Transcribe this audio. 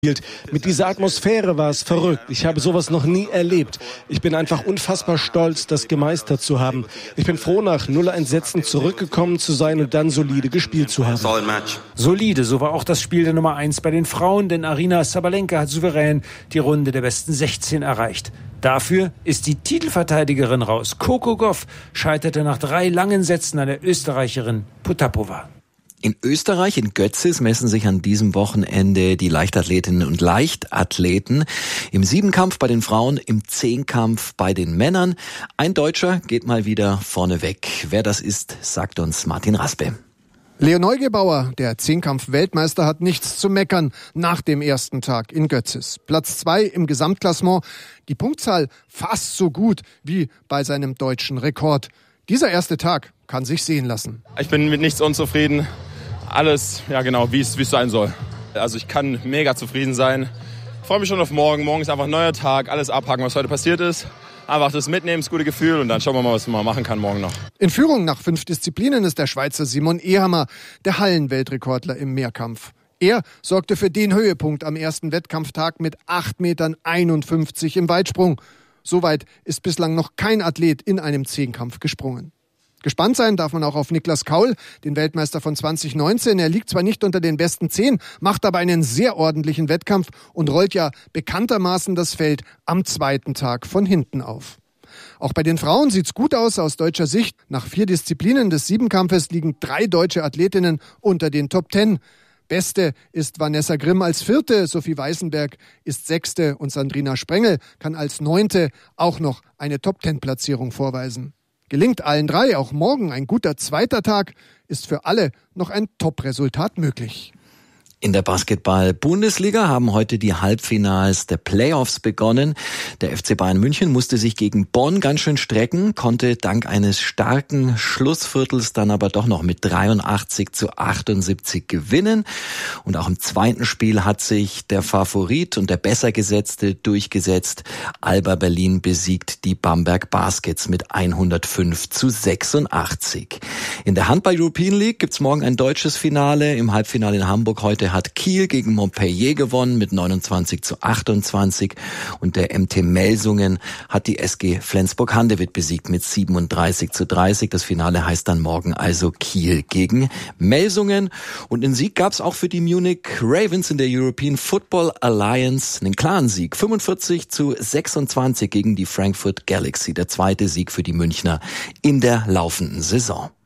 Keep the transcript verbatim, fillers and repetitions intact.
Mit dieser Atmosphäre war es verrückt. Ich habe sowas noch nie erlebt. Ich bin einfach unfassbar stolz, das gemeistert zu haben. Ich bin froh, nach null Entsetzen zurückgekommen zu sein und dann solide gespielt zu haben. Solide, so war auch das Spiel der Nummer eins bei den Frauen, denn Aryna Sabalenka hat souverän die Runde der besten sechzehn erreicht. Dafür ist die Titelverteidigerin raus. Coco Gauff scheiterte nach drei langen Sätzen an der Österreicherin Potapova. In Österreich, in Götzis, messen sich an diesem Wochenende die Leichtathletinnen und Leichtathleten im Siebenkampf bei den Frauen, im Zehnkampf bei den Männern. Ein Deutscher geht mal wieder vorne weg. Wer das ist, sagt uns Martin Raspe. Leo Neugebauer, der Zehnkampf-Weltmeister, hat nichts zu meckern nach dem ersten Tag in Götzis. Platz zwei im Gesamtklassement, die Punktzahl fast so gut wie bei seinem deutschen Rekord. Dieser erste Tag kann sich sehen lassen. Ich bin mit nichts unzufrieden. Alles, ja genau, wie es wie es sein soll. Also ich kann mega zufrieden sein. Ich freue mich schon auf morgen. Morgen ist einfach ein neuer Tag. Alles abhaken, was heute passiert ist. Einfach das mitnehmen, das gute Gefühl und dann schauen wir mal, was man machen kann morgen noch. In Führung nach fünf Disziplinen ist der Schweizer Simon Ehammer, der Hallenweltrekordler im Mehrkampf. Er sorgte für den Höhepunkt am ersten Wettkampftag mit acht Meter einundfünfzig im Weitsprung. Soweit ist bislang noch kein Athlet in einem Zehnkampf gesprungen. Gespannt sein darf man auch auf Niklas Kaul, den Weltmeister von zwanzig neunzehn. Er liegt zwar nicht unter den besten zehn, macht aber einen sehr ordentlichen Wettkampf und rollt ja bekanntermaßen das Feld am zweiten Tag von hinten auf. Auch bei den Frauen sieht's gut aus aus deutscher Sicht. Nach vier Disziplinen des Siebenkampfes liegen drei deutsche Athletinnen unter den Top Ten. Beste ist Vanessa Grimm als Vierte, Sophie Weißenberg ist Sechste und Sandrina Sprengel kann als Neunte auch noch eine Top-Ten-Platzierung vorweisen. Gelingt allen drei auch morgen ein guter zweiter Tag, ist für alle noch ein Top-Resultat möglich. In der Basketball-Bundesliga haben heute die Halbfinals der Playoffs begonnen. Der F C Bayern München musste sich gegen Bonn ganz schön strecken, konnte dank eines starken Schlussviertels dann aber doch noch mit dreiundachtzig zu achtundsiebzig gewinnen. Und auch im zweiten Spiel hat sich der Favorit und der Bessergesetzte durchgesetzt. Alba Berlin besiegt die Bamberg Baskets mit hundertfünf zu sechsundachtzig. In der Handball-European League gibt's morgen ein deutsches Finale. Im Halbfinale in Hamburg heute hat Kiel gegen Montpellier gewonnen mit neunundzwanzig zu achtundzwanzig und der M T Melsungen hat die S G Flensburg-Handewitt besiegt mit siebenunddreißig zu dreißig. Das Finale heißt dann morgen also Kiel gegen Melsungen. Und einen Sieg gab es auch für die Munich Ravens in der European Football Alliance. Einen klaren Sieg, fünfundvierzig zu sechsundzwanzig gegen die Frankfurt Galaxy. Der zweite Sieg für die Münchner in der laufenden Saison.